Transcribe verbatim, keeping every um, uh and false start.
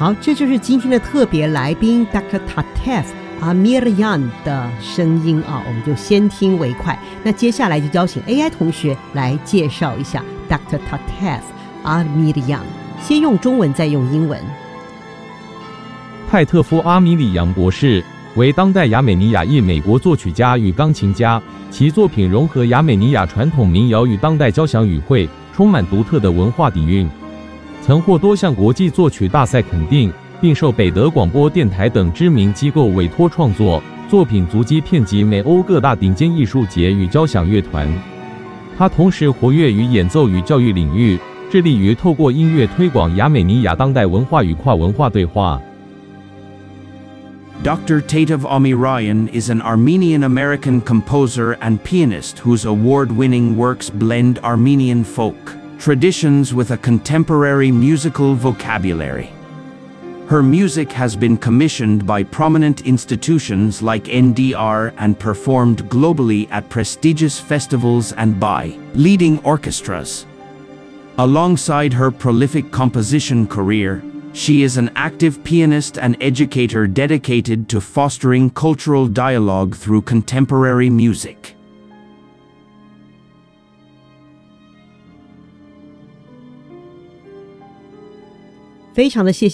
好，这就是今天的特别来宾 Doctor Tatef Amirian 的声音啊，我们就先听为快。那接下来就邀请 A I 同学来介绍一下 Doctor Tatef Amirian， 先用中文再用英文。 泰特夫·阿米里扬博士为当代亚美尼亚裔美国作曲家与钢琴家，其作品融合亚美尼亚传统民谣与当代交响语汇，充满独特的文化底蕴。曾获多项国际作曲大赛肯定，并受北德广播电台等知名机构委托创作，作品足迹遍及美欧各大顶尖艺术节与交响乐团。他同时活跃于演奏与教育领域，致力于透过音乐推广亚美尼亚当代文化与跨文化对话。 Doctor Tatef Amirian is an Armenian-American composer and pianist whose award-winning works blend Armenian folk traditions with a contemporary musical vocabulary. Her music has been commissioned by prominent institutions like N D R and performed globally at prestigious festivals and by leading orchestras. Alongside her prolific composition career, she is an active pianist and educator dedicated to fostering cultural dialogue through contemporary music. 非常的谢谢